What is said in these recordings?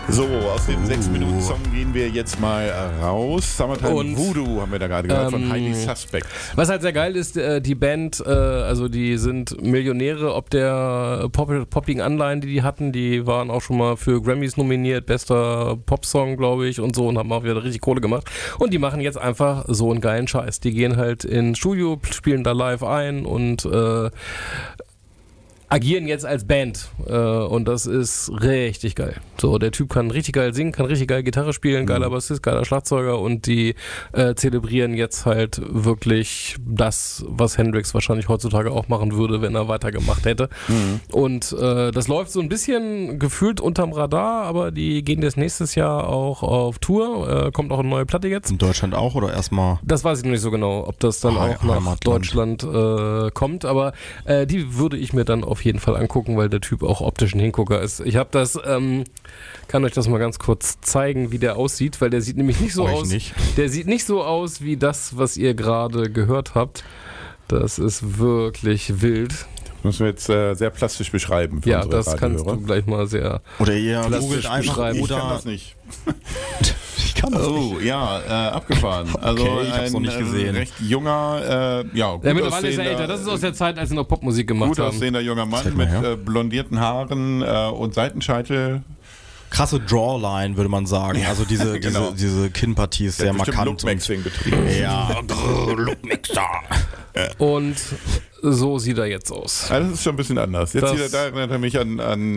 So, aus dem 6-Minuten-Song gehen wir jetzt mal raus. Summertime Und, Voodoo haben wir da gerade gehört von Highly Suspect. Was halt sehr geil ist, die Band, also die sind Millionäre, ob der poppigen Anleihen, die hatten, die waren auch schon mal für Grammys nominiert, bester Popsong, glaube ich, und so, und haben auch wieder richtig Kohle gemacht. Und die machen jetzt einfach so einen geilen Scheiß. Die gehen halt ins Studio, spielen da live ein und agieren jetzt als Band und das ist richtig geil. So, der Typ kann richtig geil singen, kann richtig geil Gitarre spielen, geiler Bassist, geiler Schlagzeuger und die zelebrieren jetzt halt wirklich das, was Hendrix wahrscheinlich heutzutage auch machen würde, wenn er weitergemacht hätte. Und das läuft so ein bisschen gefühlt unterm Radar, aber die gehen jetzt nächstes Jahr auch auf Tour, kommt auch eine neue Platte jetzt. In Deutschland auch oder erstmal? Das weiß ich noch nicht so genau, ob das dann auch nach Heimatland. Deutschland kommt, aber die würde ich mir dann auf jeden Fall angucken, weil der Typ auch optisch ein Hingucker ist. Ich habe das, kann euch das mal ganz kurz zeigen, wie der aussieht, weil der sieht nämlich nicht so aus. Der sieht nicht so aus wie das, was ihr gerade gehört habt. Das ist wirklich wild. Müssen wir jetzt sehr plastisch beschreiben für unsere das kannst du gleich mal sehr oder ihr googelt einfach beschreiben. Ich kann das nicht. Ich kann das nicht. Ja, abgefahren. Also ich hab's noch nicht gesehen. Recht junger, gut mittlerweile ist er aussehender, älter. Das ist aus der Zeit, als sie noch Popmusik gemacht gut haben. aussehender junger Mann Zeig mal her. mit blondierten Haaren und Seitenscheitel. Krasse Drawline, würde man sagen. Also diese, genau. diese Kinnpartie ist sehr markant. Lookmaxing betrieben. Ja, Lookmixer. Und so sieht er jetzt aus. Also das ist schon ein bisschen anders. Jetzt Das- da erinnert er mich an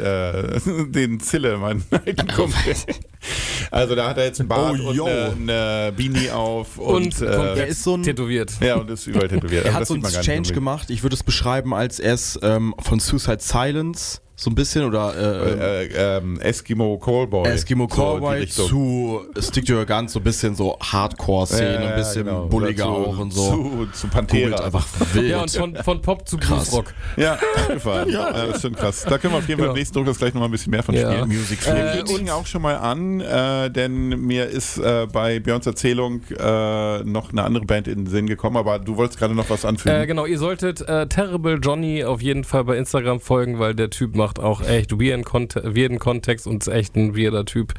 den Zille, meinen alten Kumpel. Also da hat er jetzt einen Bart Oh, und yo. eine Beanie auf Und komplett er ist so ein- tätowiert. ja, und ist überall tätowiert. Er Aber hat das so sieht einen man gar nicht Change unbedingt. gemacht. Ich würde es beschreiben, als er ist von Suicide Silence so ein bisschen oder Eskimo Callboy. Eskimo So die Callboy Richtung. zu Stick to Your Guns, so ein bisschen so Hardcore-Szene, ein bisschen genau. bulliger Oder auch und so. Zu Googelt Pantera. einfach wild. Ja, und von Pop zu Bluesrock. Ja, abgefahren. Ja, das ist schon krass. Da können wir auf jeden Fall Genau. im nächsten Druck gleich nochmal ein bisschen mehr von Ja. spielen. Music Wir kündigen auch schon mal an, denn mir ist bei Björns Erzählung noch eine andere Band in den Sinn gekommen, aber du wolltest gerade noch was anfügen. Genau, ihr solltet Terrible Johnny auf jeden Fall bei Instagram folgen, weil der Typ macht auch echt weirden Kontext und ist echt ein weirder Typ.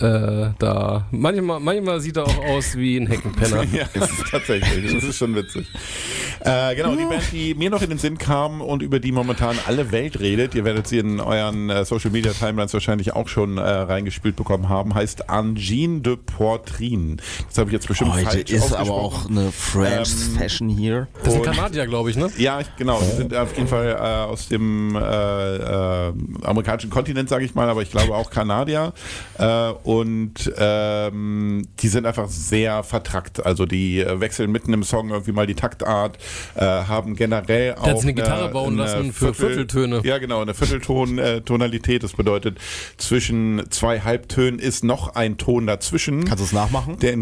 Manchmal sieht er auch aus wie ein Heckenpenner. Ja, das ist tatsächlich, das ist schon witzig. Genau, die Band, die mir noch in den Sinn kam und über die momentan alle Welt redet, ihr werdet sie in euren Social Media Timelines wahrscheinlich auch schon reingespielt bekommen haben, heißt Angine de Poitrine. Das habe ich jetzt bestimmt Heute falsch ist aber ausgesprochen. auch eine French Fashion hier. Das sind Und- Kanadier, glaube ich, ne? Ja, genau. Die sind auf jeden Fall aus dem amerikanischen Kontinent, sage ich mal, aber ich glaube auch Kanadier. Die sind einfach sehr vertrackt. Also die wechseln mitten im Song irgendwie mal die Taktart, haben generell auch Der hat sich eine Gitarre bauen lassen für Vierteltöne. Ja, genau, eine Viertelton-Tonalität. Das bedeutet, zwischen zwei Halbtönen ist noch ein Ton dazwischen. Kannst du es nachmachen? Der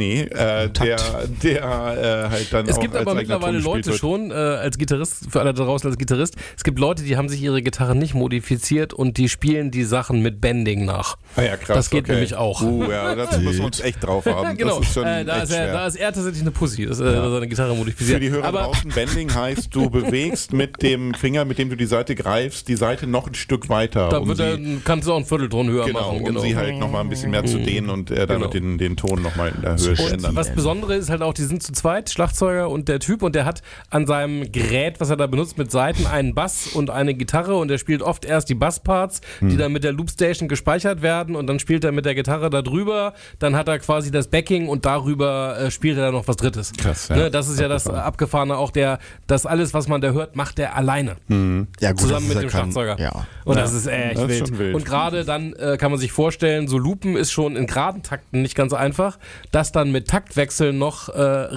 halt dann Es auch gibt als aber eigener Ton mittlerweile gespielt Leute wird. schon, als Gitarrist, für alle da draußen als Gitarrist, es gibt Leute, die haben sich ihre Gitarre nicht modifiziert und die spielen die Sachen mit Bending nach. Ah ja, krass. Das geht nämlich auch. Ja, dazu müssen wir uns echt drauf haben. Genau, Das ist schon da echt ist schwer. er tatsächlich eine Pussy, dass er seine Gitarre modifiziert. Für die Hörer aber draußen, Bending heißt, du bewegst mit dem Finger, mit dem du die Seite greifst, die Seite noch ein Stück weiter. da kannst du auch einen Viertelton höher machen. um sie halt nochmal ein bisschen mehr zu dehnen und damit den Ton nochmal in der Höhe Und ändern. was Besondere ist halt auch, die sind zu zweit, Schlagzeuger und der Typ, und der hat an seinem Gerät, was er da benutzt, mit Saiten einen Bass und eine Gitarre, und er spielt oft erst die Bassparts, die dann mit der Loopstation gespeichert werden, und dann spielt er mit der Gitarre da drüber, dann hat er quasi das Backing und darüber spielt er dann noch was Drittes. Krass, ja. Ne, das ist ja das Abgefahrene auch, das alles, was man da hört, macht er alleine. Ja, gut, Zusammen das mit ist dem ja kein- Schlagzeuger. Ja. Und Ja, das ist echt das ist wild. schon wild. Und gerade dann kann man sich vorstellen, so Loopen ist schon in geraden Takten nicht ganz einfach. Das dann mit Taktwechseln noch